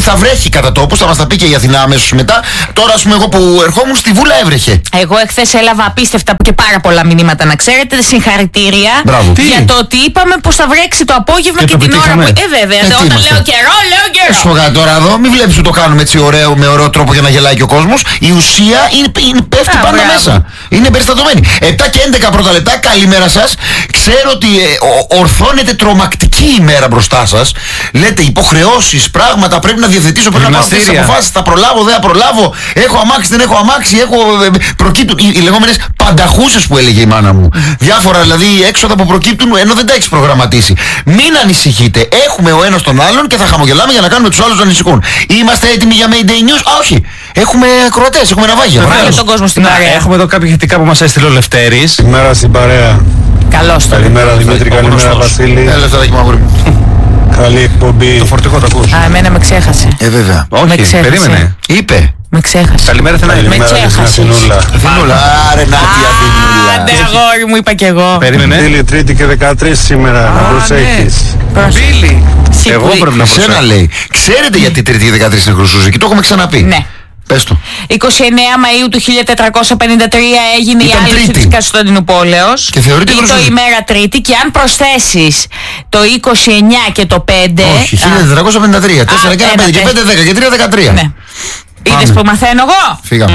θα βρέχει κατά τόπους, θα μας τα πει και η Αθηνά αμέσως μετά. Τώρα, ας πούμε, εγώ που ερχόμουν στη Βούλα έβρεχε. Εγώ εχθές έλαβα απίστευτα και πάρα πολλά μηνύματα, να ξέρετε. Συγχαρητήρια. Μπράβο. Για το ότι είπαμε πως θα βρέξει το απόγευμα και την ώρα που. Βέβαια. Όταν λέω καιρό, λέω καιρό. Σφογά τώρα εδώ, μην βλέπεις που το κάνουμε έτσι ωραίο, με ωραίο τρόπο για να γελάει και ο κόσμος. Η ουσία πέφτει πάντα μέσα. Είναι εμπεριστατωμένη. 7 και 11 πρώτα λεπτά, καλημέρα σας. Ξέρω ότι ορθώνεται τρομακτική ημέρα μπροστά σας. Λέτε υποχρεώσεις, πράγματα πρέπει να διευθετήσω, πρέπει να πάρω αυτές τις αποφάσεις. Θα προλάβω, δεν θα προλάβω. Έχω αμάξι, δεν έχω αμάξι. Προκύπτουν οι λεγόμενες πανταχούσες που έλεγε η μάνα μου. Διάφορα δηλαδή έξοδα που προκύπτουν ενώ δεν τα έχεις προγραμματίσει. Μην ανησυχείτε. Έχουμε ο ένας τον άλλον και θα χαμογελάμε για να κάνουμε τους άλλους να ανησυχούν. Είμαστε έτοιμοι για Mayday News? Όχι. Έχουμε ακροατές, έχουμε ναυάγια. Βάλε τον κόσμο στην παρέα. Έχουμε εδώ κάποια ηχητικά που μας έστειλε ο Λευτέρης. Καλημέρα στην παρέα. Καλώς το. Καλημέρα Δημήτρη, καλημέρα Βασίλη. Έλα, λεφτάκι μου, αγόρι μου. Καλή εκπομπή. Το φορτηγό το ακούς? Εμένα με ξέχασε. Βέβαια. Όχι, περίμενε. Είπε. Με ξέχασε. Καλημέρα Θενάη. Με ξέχασες. Αθηνούλα. Άρε να τι Αθηνούλα. Άντε αγόρι μου, είπα κι εγώ. Περίμενε. Φίλη, Τρίτη και 13 σήμερα, να προσέχεις. Μπίλι. Εγώ πρέπει να Εσένα προσέχω. λέει. Ξέρετε γιατί Τρίτη και 13 είναι Χρυσούζικη? Το έχουμε ξαναπεί. Ναι. Πες το. 29 Μαΐου του 1453 έγινε η Ήταν άλυση Τρίτη. της Κωνσταντινούπολεως. Και θεωρείται ή το Χρυσούζικη. ημέρα Τρίτη, και αν προσθέσεις το 29 και το 5. Όχι, 1453. 4 και 1 5 και 5 10 και 3 13. Ναι. Είδες που μαθαίνω εγώ? Φύγαμε.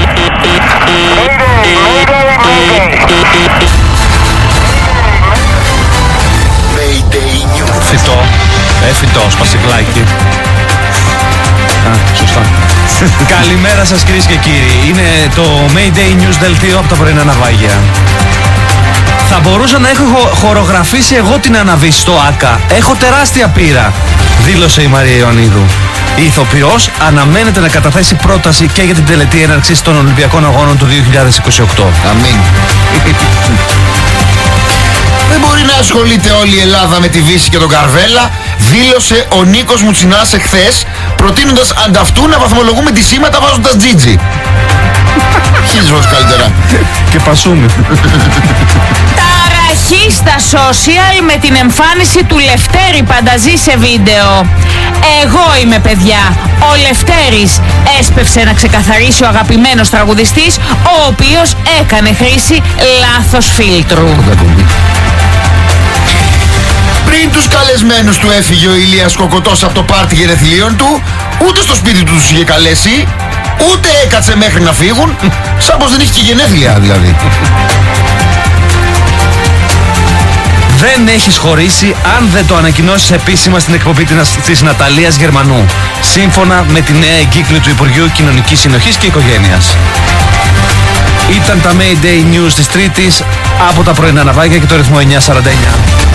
Φυτό. Φυτό, σπασικλάκι. Σωστά. Καλημέρα σας κυρίες και κύριοι. Είναι το Mayday News δελτίο από τα πρωινά ναυάγια. Θα μπορούσα να έχω χορογραφήσει εγώ την αναβίση στο ΆΚΑ. Έχω τεράστια πείρα, δήλωσε η Μαρία Ιωαννίδου. Η ηθοποιός αναμένεται να καταθέσει πρόταση και για την τελετή έναρξης των Ολυμπιακών Αγώνων του 2028. Αμήν. Δεν μπορεί να ασχολείται όλη η Ελλάδα με τη Βύση και τον Καρβέλα, δήλωσε ο Νίκος Μουτσινάς εχθές, προτείνοντας ανταυτού να βαθμολογούμε τη σήματα βάζοντας τζίτζι. Χίλιες φορές καλύτερα. Και πασούμι. Ταραχή στα social με την εμφάνιση του Λευτέρη Πανταζή σε βίντεο. Εγώ είμαι, παιδιά. Ο Λευτέρης έσπευσε να ξεκαθαρίσει ο αγαπημένος τραγουδιστής, ο οποίος έκανε χρήση λάθος φίλτρου. Πριν τους καλεσμένους του έφυγε ο Ηλίας Κοκοτός από το πάρτι γενεθλίων του, ούτε στο σπίτι του τους είχε καλέσει, ούτε έκατσε μέχρι να φύγουν, σαν πως δεν είχε και γενέθλια δηλαδή. Δεν έχεις χωρίσει αν δεν το ανακοινώσεις επίσημα στην εκπομπή της Ναταλίας Γερμανού, σύμφωνα με τη νέα εγκύκλιο του Υπουργείου Κοινωνικής Συνοχής και Οικογένειας. Ήταν τα Mayday News της Τρίτης από τα πρωινά ναυάγια και το ρυθμό 949.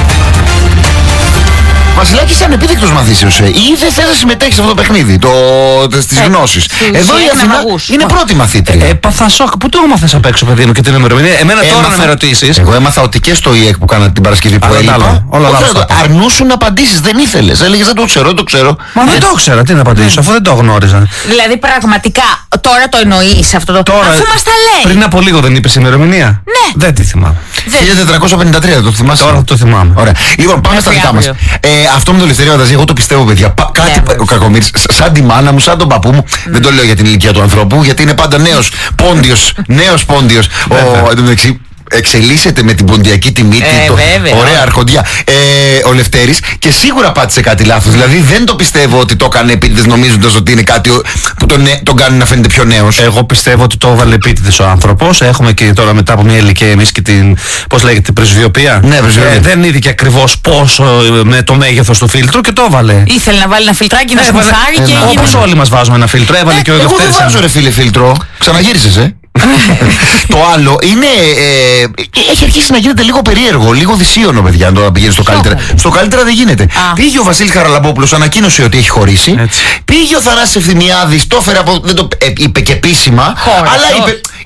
Βασιλάκη, είσαι ανεπίδεικτος μαθήσεως, ή δεν θες να συμμετέχεις σε αυτό το παιχνίδι, στις γνώσεις. Εδώ η Αθηνά είναι πρώτη μαθήτρια. Έπαθα σοκ. Πού το έμαθες απ' έξω, παιδί μου, και την ημερομηνία? Εμένα τώρα να με ρωτήσεις. Εγώ έμαθα ότι και στο ΙΕΚ που κάνατε την Παρασκευή που έλειπα, αρνούσουν να απαντήσεις, δεν ήθελες. Έλεγες δεν το ξέρω, δεν το ξέρω. Μα δεν το ήξερα, τι να απαντήσω, αφού δεν το γνώριζα. Δηλαδή πραγματικά τώρα το εννοείς αυτό το πράγμα? Αφού μας τα λέει. Πριν από λίγο δεν είπες ημερομηνία? Ναι. Δεν τη θυμάμαι. 1453, το θυμάσαι? Τώρα το θυμάμαι. Ωραία. Λοιπόν, πάμε στα δικά μας. Αυτό με το Λευτέρη Πανταζή, εγώ το πιστεύω, παιδιά. Κάτι ο Κακομοίρης, σαν τη μάνα μου, σαν τον παππού μου, δεν το λέω για την ηλικία του ανθρώπου, γιατί είναι πάντα νέος πόντιος. Εν τω μεταξύ, εξελίσσεται με την ποντιακή τη μύτη, ωραία αρχοντιά, ο Λευτέρης, και σίγουρα πάτησε κάτι λάθος. Δηλαδή δεν το πιστεύω ότι το έκανε επίτηδες, νομίζοντας ότι είναι κάτι που τον κάνει να φαίνεται πιο νέος. Εγώ πιστεύω ότι το έβαλε επίτηδες ο άνθρωπος. Έχουμε και τώρα μετά από μια ηλικία εμείς και την, πώς λέγεται, την πρεσβειοποία. Ναι, πρεσβειοποία. Δεν είδε και ακριβώς πόσο με το μέγεθος του φίλτρου και το έβαλε. Ήθελε να βάλει ένα φιλτράκι, να σμουθάρει και έγινε. Όπως όλοι μας βάζουμε ένα φίλτρο, έβαλε και ο Λευτέρης. Εγώ δεν βάζω, ρε φίλε, φίλτρο. Ξαναγύρισες, Το άλλο είναι. Έχει αρχίσει να γίνεται λίγο περίεργο, λίγο δυσίωνο, παιδιά, να πηγαίνει στο καλύτερα. Στο καλύτερα δεν γίνεται. Πήγε ο Βασίλης Χαραλαμπόπουλος, ανακοίνωσε ότι έχει χωρίσει. Πήγε ο Θανάσης Ευθυμιάδης, το έφερε από. Δεν το είπε και επίσημα. Αλλά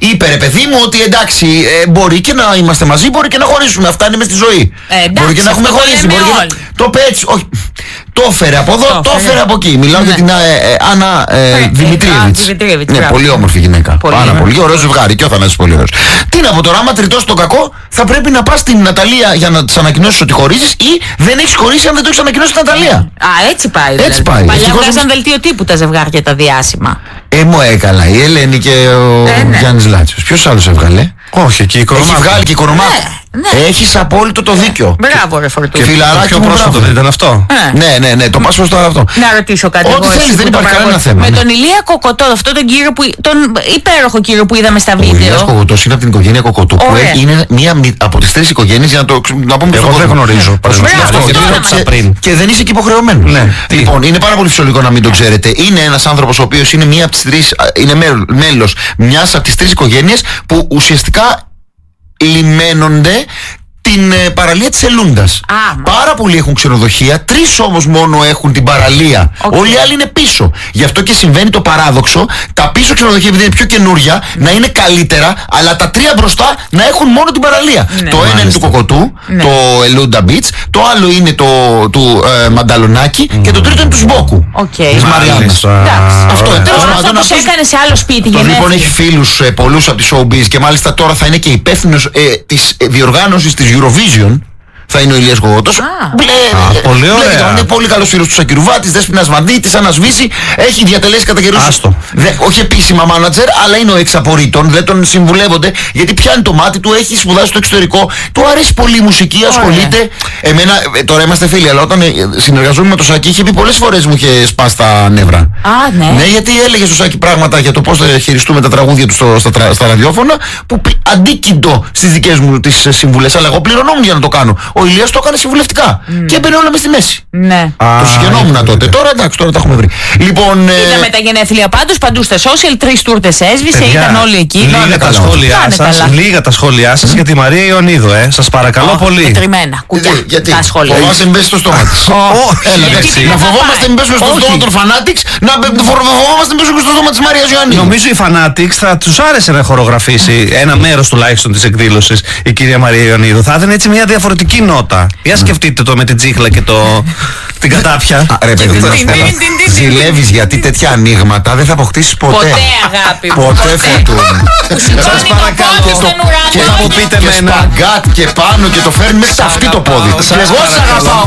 είπε ρε παιδί μου ότι εντάξει, μπορεί και να είμαστε μαζί, μπορεί και να χωρίσουμε. Αυτά είναι μες στη ζωή. Μπορεί και να έχουμε χωρίσει. Το πέτσι. Όχι. Το έφερε από εδώ, το έφερε από εκεί. Μιλάω για την Άννα Δημητρίεβιτς. Ναι, πολύ όμορφη γυναίκα. Πάρα πολύ ωραίο ζευγάρι. Και ο Θανάσης πολύ ωραίος. Τι να πω τώρα, άμα τριτώσει τον κακό, θα πρέπει να πας στην Ναταλία για να της ανακοινώσεις ότι χωρίζεις ή δεν έχεις χωρίσει αν δεν το έχεις ανακοινώσει στην Ναταλία. Α, έτσι πάει. Έτσι πάει. Παλιά βγάζαν δελτίο τύπου τα ζευγάρια τα διάσημα. Μου έκαλα. Η Ελένη και ο Γιάννης Λάτσιος. Ποιος άλλος έβγαλε? Όχι, και η Οικονομάκου. Έχει βγάλει και η Οικονομάκου. Έχεις απόλυτο το δίκιο. Μπράβο, ρε Φορτού. Και φιλαράκι πιο μου, πρόσφατο μπράβο. δεν ήταν αυτό. Ναι, το πας τώρα αυτό. Να ρωτήσω κάτι. Ό,τι θέλεις, δεν υπάρχει κανένα θέμα. Με τον Ηλία Κοκοτό, αυτό τον κύριο τον υπέροχο κύριο που είδαμε στα βίντεο. Ο Ηλίας Κοκοτός είναι από την οικογένεια Κοκοτού. Που είναι μία από τις 3 οικογένειες, για να πούμε. Εγώ δεν γνωρίζω. Και δεν είσαι και υποχρεωμένος. Λοιπόν, είναι πάρα πολύ φυσιολογικό να μην το ξέρετε. Είναι ένας άνθρωπος ο οποίος είναι μία από τις 3, είναι μέλος μιας από τις 3 οικογένειες που ουσιαστικά λιμένονται την παραλία της Ελούντας. Πάρα πολλοί έχουν ξενοδοχεία, 3 όμως μόνο έχουν την παραλία. Όλοι οι άλλοι είναι πίσω. Γι' αυτό και συμβαίνει το παράδοξο, τα πίσω ξενοδοχεία, επειδή είναι πιο καινούρια, να είναι καλύτερα, αλλά τα 3 μπροστά να έχουν μόνο την παραλία. Το ένα είναι του Κοκοτού, το Ελούντα Beach, το άλλο είναι του Μανταλονάκη και το τρίτο είναι του Σμπόκου. Της Μαριάννας. Αυτό τους έκανε σε άλλο σπίτι. Το λοιπόν έχει φίλους πολλούς από τη Showbiz και μάλιστα τώρα θα είναι και υπεύθυνος της διοργάνωσης της Eurovision. Θα είναι ο Ηλίας Κοκοτός. Πολύ ωραία. Είναι πολύ καλός φίλος του Σακυρουβά, της Δέσποινας Βανδύ, της Άννας Βύση. Έχει διατελέσει κατά καιρούς. Όχι επίσημα μάνατζερ, αλλά είναι ο εξ απορρίτων. Δεν τον συμβουλεύονται γιατί πιάνει το μάτι του, έχει σπουδάσει στο εξωτερικό. Του αρέσει πολύ η μουσική, ασχολείται. Εμένα, τώρα είμαστε φίλοι, αλλά όταν συνεργαζόμουν με το Σάκη, είχε πει πολλές φορές μου είχε σπάσει τα νεύρα. Ναι, γιατί έλεγε στο Σάκη πράγματα για το πώς θα χειριστούμε τα τραγούδια του στα ραδιόφωνα, που αντίκειντο στις δικές μου τις συμβουλές. Αλλά εγώ πληρωνόμουν για να το κάνω. Ο Ηλίας το έκανε συμβουλευτικά. Και έμπαινε όλα μες στη μέση. Ναι. Το συγγενόμουν τότε. Τώρα εντάξει, τώρα τα έχουμε βρει. Λοιπόν. Είδαμε τα γενέθλια πάντως παντού στα social. 3 τούρτες έσβησε, ήταν όλοι εκεί. Λίγα τα σχόλιά σας για τη Μαρία Ιωνίδου, σας παρακαλώ πολύ. Μετρημένα. Κουκιά. Γιατί τα σχόλια. φοβάσαι μπες στο στόμα της. Να φοβόμαστε μην πέσουμε στο στόμα των Fanatics, να φοβόμαστε μην πέσουμε στο στόμα της Μαρίας Ιωαννίδου. Νομίζω οι Fanatics θα τους άρεσε να χορογραφήσει ένα μέρος τουλάχιστον της εκδήλωσης η κυρία Μαρία Ιωννίδου. Θα έδινε έτσι μια διαφορετική νότα. Για σκεφτείτε το με την τσίχλα και την κατάπια. Ρε παιδί μου, ζηλεύεις γιατί τέτοια ανοίγματα δεν θα αποκτήσεις ποτέ. Ποτέ, αγάπη μου. Ποτέ φωτούν. Σας παρακαλώ. Και θα μου πείτε με ένα σπαγκάτ και πάνω και το φέρνει μέχρι αυτή το πόδι. Και εγώ σ' αγαπάω.